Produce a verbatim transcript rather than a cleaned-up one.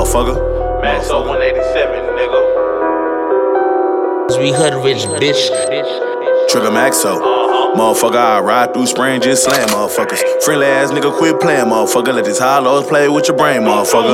motherfucker. Maxo one eighty-seven, nigga. We hood rich, bitch. Trigger Maxo. Motherfucker, I ride through spring, just slam motherfuckers. Friendly ass nigga, quit playing, motherfucker. Let these hollows play with your brain, motherfucker.